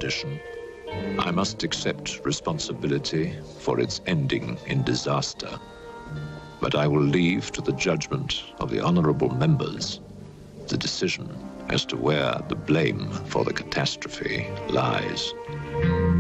expedition. I must accept responsibility for its ending in disaster. But I will leave to the judgment of the honorable members the decision as to where the blame for the catastrophe lies.